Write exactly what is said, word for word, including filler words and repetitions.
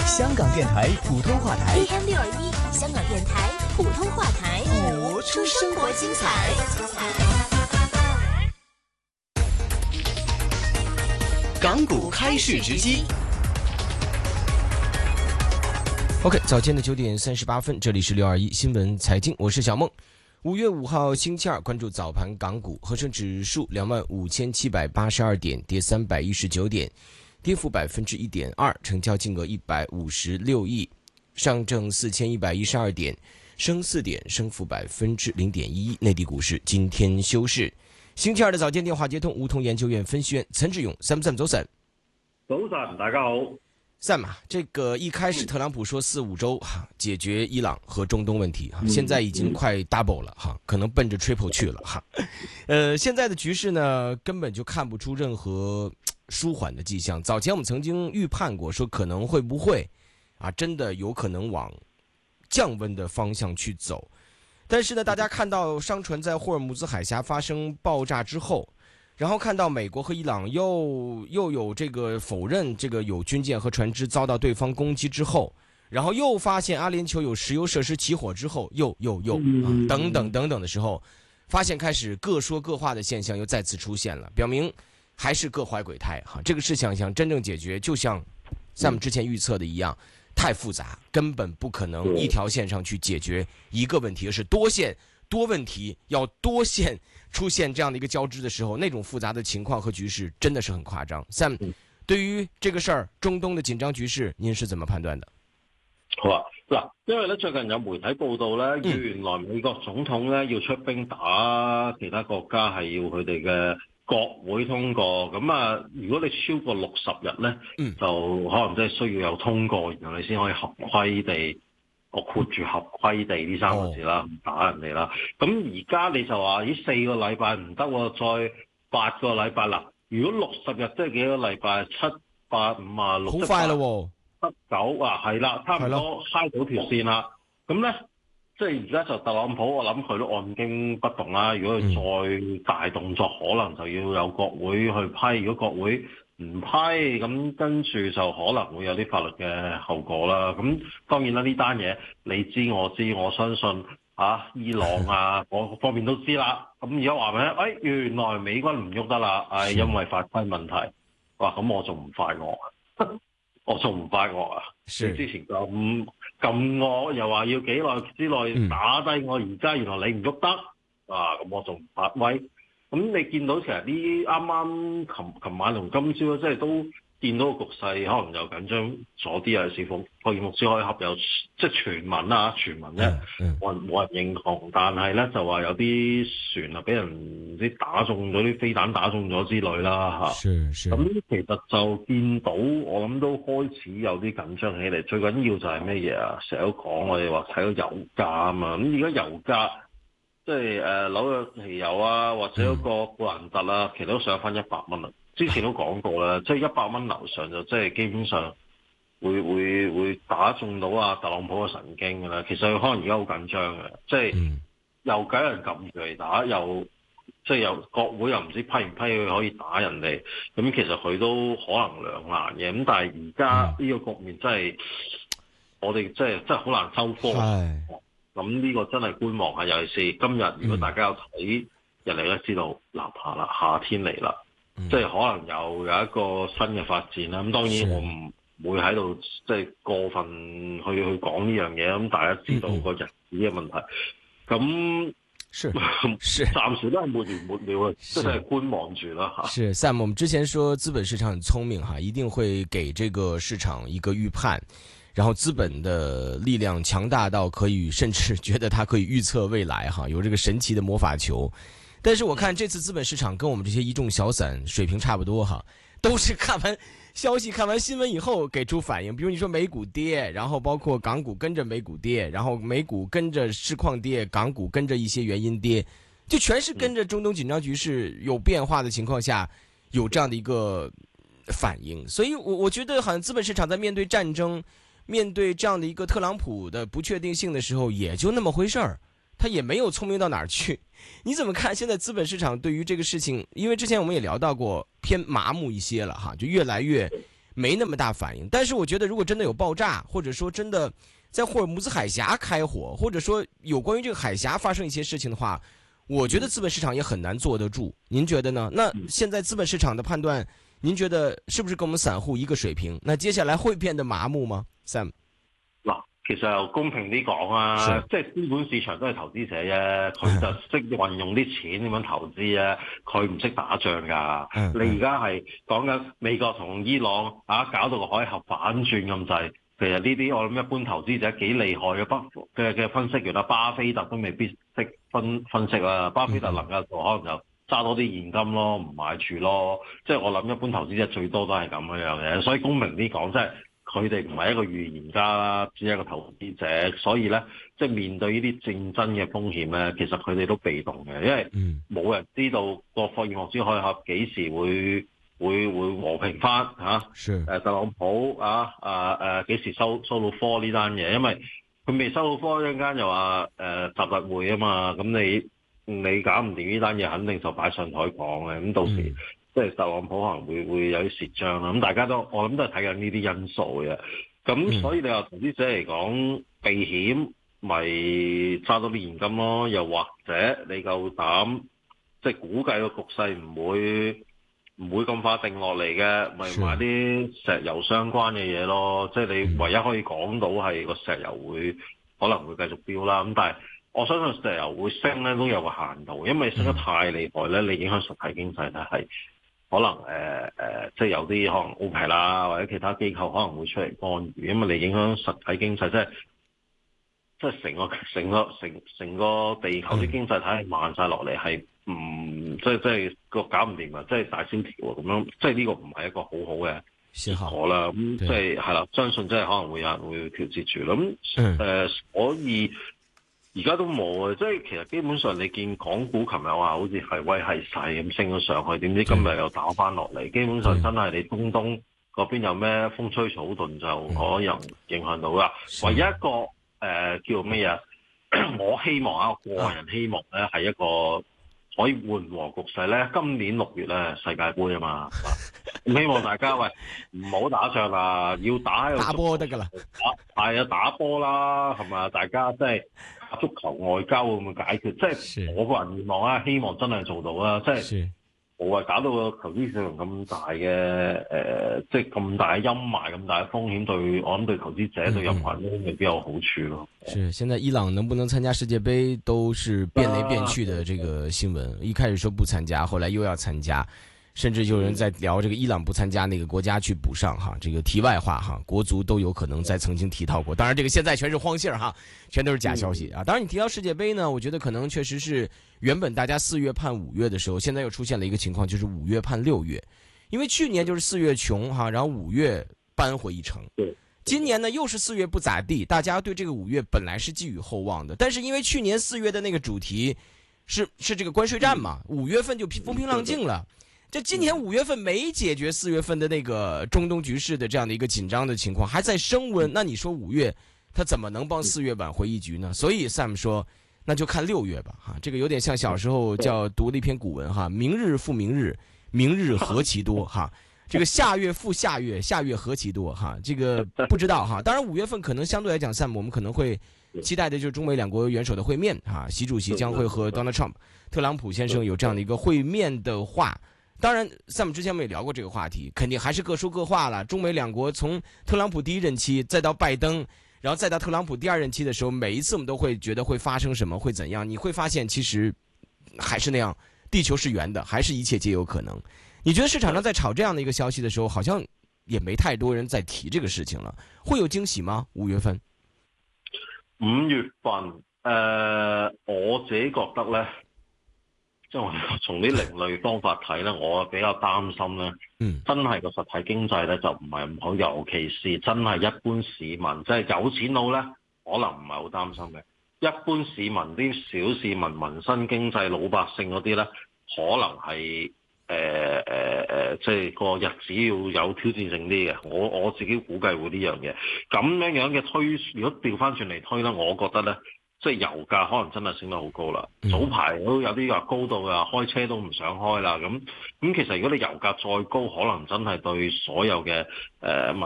香港电台普通话台 A M 六二一，香港电台普通话台， 活出生活精彩。港股开市直击。 OK， 早间的九点三十八分，这里是六二一新闻财经，我是小梦。五月五号星期二，关注早盘港股，恒生指数两万五千七百八十二点，跌三百一十九点，跌幅百分之一点二，成交金额一百五十六亿。上证四千一百一十二点，升四点，升幅百分之零点一。内地股市今天休市。星期二的早间电话接通，梧桐研究院分析员岑志勇 ，Sam Sam 早晨。 早晨，大家好。 Sam 啊，这个一开始特朗普说四五周哈解决伊朗和中东问题哈，现在已经快 double 了哈，可能奔着 triple 去了哈。呃，现在的局势呢，根本就看不出任何舒缓的迹象。早前我们曾经预判过，说可能会不会啊，真的有可能往降温的方向去走。但是呢，大家看到商船在霍尔木兹海峡发生爆炸之后，然后看到美国和伊朗又又有这个否认这个有军舰和船只遭到对方攻击之后，然后又发现阿联酋有石油设施起火之后，又又又、啊、等等等等的时候，发现开始各说各话的现象又再次出现了，表明还是各怀鬼胎哈。这个事情想真正解决，就像像我们之前预测的一样，太复杂，根本不可能一条线上去解决一个问题，而是多线多问题，要多线出现这样的一个交织的时候，那种复杂的情况和局势真的是很夸张。Sam，对于这个事儿，中东的紧张局势，您是怎么判断的？ 好啊，嗱，因為咧最近有媒體報道咧，嗯、原來美國總統咧要出兵打其他國家，係要佢哋嘅國會通過。咁啊，如果你超過六十日咧，嗯、就可能真係需要有通過，然後你先可以合規地。我括住合規地呢三個字啦，唔、哦、打人哋啦。咁而家你就話咦四個禮拜唔得喎，再八個禮拜啦。如果六十日即係幾個禮拜？七八五啊六，好快啦喎！ 七九啊，係啦，差唔多揩到條線啦。咁咧，即係而家就特朗普，我諗佢都按兵不動啦。如果佢再大動作，可能就要有國會去批。如果國會唔批，咁跟住就可能會有啲法律嘅後果啦。咁當然啦，呢單嘢你知我知，我相信啊，伊朗啊嗰方面都知啦。咁而家話咩？誒，原來美軍唔喐得啦，係、哎、因為法規問題。哇，咁我仲唔快惡？我仲唔快惡啊？你之前咁咁惡，又話要幾耐之內打低我，而家原來你唔喐得，啊，咁我仲唔發威？咁你見到其實啲啱啱琴琴晚同今朝即係都見到個局勢可能又緊張咗啲啊，是否霍爾木茲海峽有即係傳聞啊，傳聞咧冇人冇人認同，但係咧就話有啲船啊俾人唔知打中咗，啲飛彈打中咗之類啦嚇。咁其實就見到我諗都開始有啲緊張起嚟，最緊要就係咩嘢啊？成日都講我哋話睇到油價啊嘛，咁而家油價。即係誒紐約期油啊，或者嗰個布蘭特啊，其實都上翻一百蚊啦。之前都講過啦，即係一百蚊樓上就即係基本上會會會打中到啊特朗普嘅神經㗎啦。其實佢可能而家好緊張嘅，即係又計人撳住嚟打，又即係又國會又唔知批唔批佢可以打人哋。咁其實佢都可能兩難嘅。咁但係而家呢個局面真係我哋真係真係好難收科。咁呢個真係觀望下，尤其是今日，如果大家有睇人哋都知道立夏啦，夏天嚟啦，嗯、即係可能又有一個新嘅發展啦。咁當然我唔會喺度即係過分去去講呢樣嘢。咁大家知道個日子嘅問題，咁是是暫時都係沒完沒了，即係觀望住啦嚇。 是 Sam， 我們之前說資本市場很聰明哈，一定會給這個市場一個預判。然後資本的力量強大到可以甚至覺得它可以預測未來哈，有這個神奇的魔法球。但是我看這次資本市場跟我們這些一眾小散水平差不多哈，都是看完消息看完新聞以後給出反應。比如你說美股跌，然後包括港股跟着美股跌，然後美股跟着市況跌，港股跟着一些原因跌，就全是跟着中東緊張局勢有變化的情況下有這樣的一個反應。所以我我覺得好像資本市場在面對戰爭面對這樣的一個特朗普的不確定性的時候，也就那麼回事兒，他也沒有聰明到哪兒去。你怎麼看現在資本市場對於這個事情？因為之前我們也聊到過，偏麻木一些了哈，就越來越没那么大反应。但是我觉得，如果真的有爆炸，或者说真的在霍尔木兹海峡开火，或者说有关于这个海峡发生一些事情的话，我觉得资本市场也很难坐得住。您觉得呢？那现在资本市场的判断，您觉得是不是跟我们散户一个水平？那接下来會變得麻木嗎 ？Sam？ 嗱，其實又公平啲講啊，即係資本市場都係投資者啫，佢就識運用啲錢點樣投資啊，佢唔識打仗㗎。你而家係講緊美國同伊朗啊，搞到個海峽反轉咁滯，其實呢啲我諗一般投資者幾厲害嘅嘅嘅分析員啊，巴菲特都未必識分分析啊，巴菲特能夠做可能就揸多啲現金咯，唔買住咯。即係我諗一般投資者最多都係咁樣樣嘅，所以公平啲講，即係。佢哋唔係一個預言家啦，只係一個投資者，所以咧，即係面對呢啲戰爭嘅風險咧，其實佢哋都被動嘅，因為冇人知道個霍爾木茲海峽幾時會會會和平翻嚇。誒、啊，特朗普啊啊誒幾時收收到科呢單嘢？因為佢未收到科，一陣間又話誒習特會啊嘛，咁你你搞唔掂呢單嘢，肯定就擺上台講嘅，咁到時。嗯即係特朗普可能會會有啲蝕章啦，咁大家都我諗都係睇緊呢啲因素嘅，咁所以你話投資者嚟講避險，咪揸多啲現金咯，又或者你夠膽即係估計個局勢唔會唔會咁快定落嚟嘅，咪買啲石油相關嘅嘢咯，即係你唯一可以講到係個石油會可能會繼續飆啦，咁但係我相信石油會升咧都有個限度，因為升得太厲害咧，你影響實體經濟咧係。可能誒誒、呃呃，即係有啲可能 OPEC 啦，或者其他機構可能會出嚟干預，因為你影響實體經濟，即係即係成個成個成成個地球啲經濟體系慢晒落嚟，係唔即係即係個搞唔掂啊！即係大蕭條咁樣，即係呢個唔係一個好好嘅結果啦。咁即係係啦，相信即係可能會有人會調節住啦。咁誒、呃，所以。而家都冇啊！即係其實基本上你見港股琴日話好似係威係勢咁升咗上去，點知今日又打翻落嚟。基本上真係你中東嗰邊有咩風吹草動就可能影響到啦。唯一一個誒、呃、叫咩嘢？我希望啊，個人希望咧係一個可以緩和局勢咧。今年六月咧世界盃啊嘛，咁希望大家喂唔好打仗啦，要打喺度打波得㗎啦， 打係啊打波啦，係咪？大家即係。足球外交會唔會解決？即係我個人願望啊，希望真係做到啦。即係冇話搞到個投資市場咁大嘅誒、呃，即係咁大嘅陰霾、咁大嘅風險對，對我諗對投資者、嗯、對任何人都未必有好處咯。 是，現在伊朗能不能參加世界盃都是變來變去的這個新聞，啊、一開始說不參加，後來又要參加。甚至有人在聊這個伊朗不參加那個國家去補上哈，這個題外話哈，國足都有可能在曾經提到過，當然這個現在全是荒信兒哈，全都是假消息啊。當然你提到世界杯呢，我覺得可能確實是原本大家四月盼五月的時候，現在又出現了一個情況，就是五月盼六月，因為去年就是四月窮哈，然後五月扳回一城，今年呢又是四月不咋地，大家對這個五月本來是寄予厚望的，但是因為去年四月的那個主題是是這個關稅戰嘛，五月份就風平浪靜了。這今年五月份沒解決四月份的那個中東局勢的這樣的一個緊張的情況，還在升溫。那你說五月他怎麼能幫四月挽回一局呢？所以 Sam 說，那就看六月吧。哈，這個有點像小時候叫讀了一篇古文哈，明日復明日，明日何其多哈。這個下月復下月，下月何其多哈。這個不知道哈。當然五月份可能相對來講 ，Sam 我們可能會期待的就是中美兩國元首的會面哈。習主席將會和 Donald Trump 特朗普先生有這樣的一個會面的話。當然 Sam 之前我們也聊過這個話題，肯定還是各說各話了。中美兩國從特朗普第一任期再到拜登，然後再到特朗普第二任期的時候，每一次我們都會覺得會發生什麼，會怎樣。你會發現其實還是那樣，地球是圓的，還是一切皆有可能。你覺得市場上在炒這樣的一個消息的時候，好像也沒太多人在提這個事情了，會有驚喜嗎？五月份？ 五月份，誒、呃，我自己覺得呢。即係我從啲另類方法睇咧，我比較擔心咧，嗯、真係個實體經濟咧就唔係咁好，尤其是真係一般市民，即係有錢佬咧，可能唔係好擔心嘅。一般市民啲小市民、民生經濟、老百姓嗰啲咧，可能係誒誒誒，即係個日子要有挑戰性啲嘅。我我自己估計會呢樣嘢，咁樣樣嘅推，如果調翻轉嚟推咧，我覺得咧。 即係油價可能真係升得好高啦。 嗯、 早排都有啲話高到啊，開車都唔想開啦。咁咁其實如果你油價再高，可能真係對所有嘅誒、呃